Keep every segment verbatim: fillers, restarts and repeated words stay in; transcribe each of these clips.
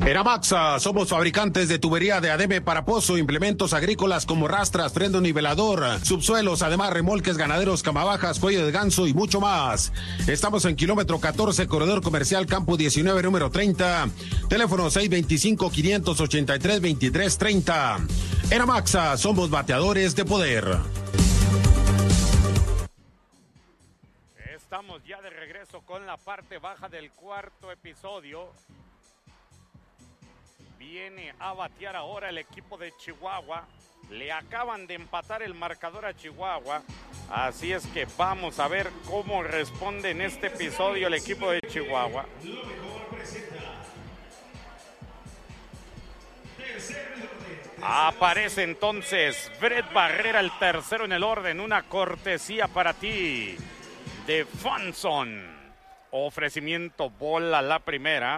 En Amaxa somos fabricantes de tubería de ademe para pozo, implementos agrícolas como rastras, freno nivelador, subsuelos, además remolques ganaderos, camabajas, cuello de ganso y mucho más. Estamos en kilómetro catorce, corredor comercial Campo diecinueve, número treinta. Teléfono seis veinticinco, quinientos ochenta y tres, veintitrés treinta. En Amaxa somos bateadores de poder. Estamos ya de regreso con la parte baja del cuarto episodio. Viene a batear ahora el equipo de Chihuahua. Le acaban de empatar el marcador a Chihuahua. Así es que vamos a ver cómo responde en este episodio el equipo de Chihuahua. Aparece entonces Brett Barrera, el tercero en el orden. Una cortesía para ti de Funson. Ofrecimiento bola la primera.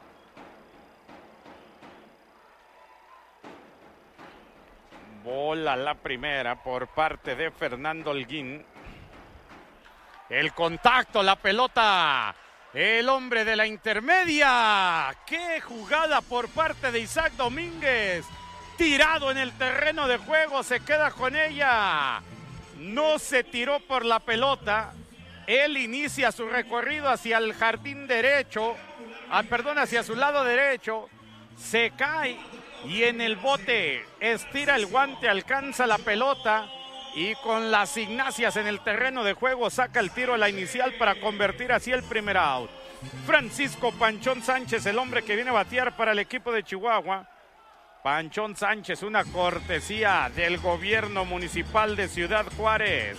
Bola la primera por parte de Fernando Holguín. El contacto, la pelota. El hombre de la intermedia. ¡Qué jugada por parte de Isaac Domínguez! Tirado en el terreno de juego, se queda con ella. No se tiró por la pelota. Él inicia su recorrido hacia el jardín derecho. Ah, perdón, hacia su lado derecho. Se cae. Y en el bote estira el guante, alcanza la pelota y con las Ignacias en el terreno de juego saca el tiro a la inicial para convertir así el primer out. Francisco Panchón Sánchez, el hombre que viene a batear para el equipo de Chihuahua. Panchón Sánchez, una cortesía del gobierno municipal de Ciudad Juárez.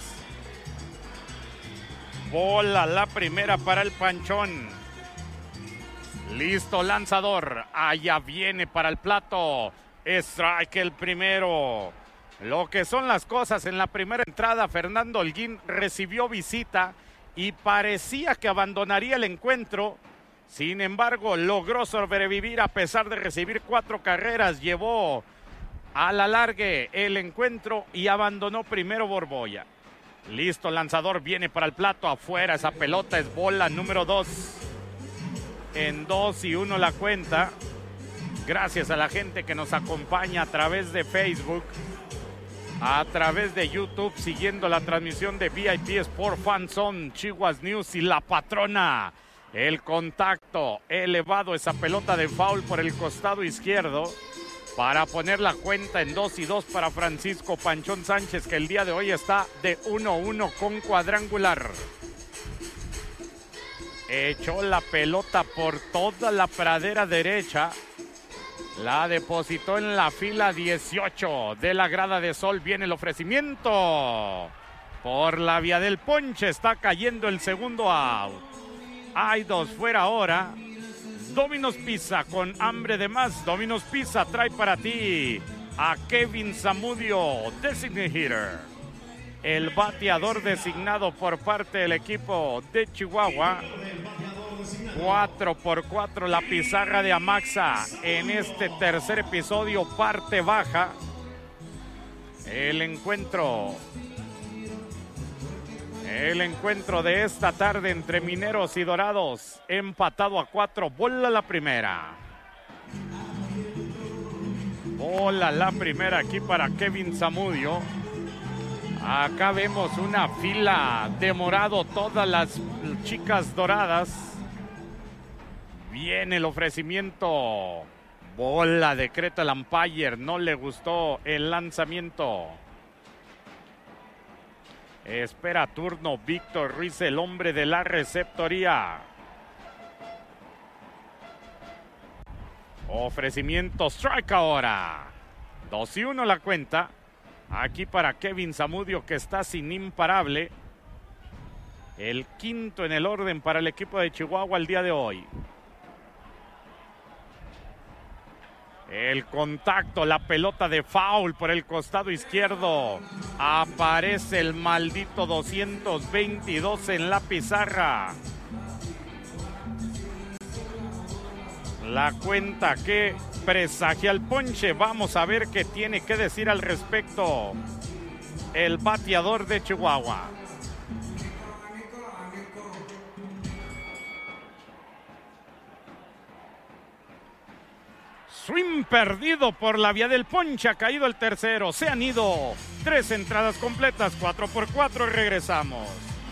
Bola la primera para el Panchón. Listo, lanzador. Allá viene para el plato. Strike el primero. Lo que son las cosas en la primera entrada, Fernando Holguín recibió visita y parecía que abandonaría el encuentro. Sin embargo, logró sobrevivir a pesar de recibir cuatro carreras. Llevó a la largue el encuentro y abandonó primero Borboya. Listo, lanzador, viene para el plato. Afuera, esa pelota es bola número dos. En dos y uno la cuenta. Gracias a la gente que nos acompaña a través de Facebook, a través de YouTube, siguiendo la transmisión de V I P Sport Fanzone, Chihuahua News y La Patrona. El contacto elevado, esa pelota de foul por el costado izquierdo para poner la cuenta en dos y dos para Francisco Panchón Sánchez, que el día de hoy está de uno uno con cuadrangular. Echó la pelota por toda la pradera derecha. La depositó en la fila dieciocho de la grada de sol. Viene el ofrecimiento. Por la vía del ponche está cayendo el segundo out. Hay dos fuera ahora. Domino's Pizza, con hambre de más. Domino's Pizza trae para ti a Kevin Zamudio, designated hitter. El bateador designado por parte del equipo de Chihuahua. cuatro por cuatro la pizarra de Amaxa en este tercer episodio, parte baja. El encuentro. El encuentro de esta tarde entre Mineros y Dorados. Empatado a cuatro. Bola la primera. Bola la primera aquí para Kevin Zamudio. Acá vemos una fila de morado, todas las chicas doradas. Viene el ofrecimiento. Bola, decreta el umpire. No le gustó el lanzamiento. Espera turno Víctor Ruiz, el hombre de la receptoría. Ofrecimiento, strike ahora. dos y uno la cuenta. Aquí para Kevin Zamudio, que está sin imparable. El quinto en el orden para el equipo de Chihuahua el día de hoy. El contacto, la pelota de foul por el costado izquierdo. Aparece el maldito doscientos veintidós en la pizarra. La cuenta que presagia el ponche. Vamos a ver qué tiene que decir al respecto el bateador de Chihuahua. Swing perdido por la vía del ponche, ha caído el tercero. Se han ido tres entradas completas, cuatro por cuatro, regresamos.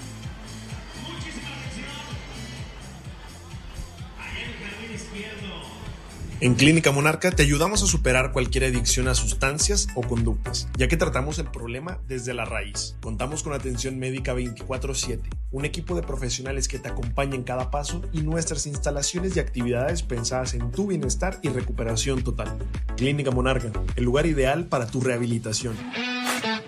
En Clínica Monarca te ayudamos a superar cualquier adicción a sustancias o conductas, ya que tratamos el problema desde la raíz. Contamos con atención médica veinticuatro siete, un equipo de profesionales que te acompaña en cada paso y nuestras instalaciones y actividades pensadas en tu bienestar y recuperación total. Clínica Monarca, el lugar ideal para tu rehabilitación.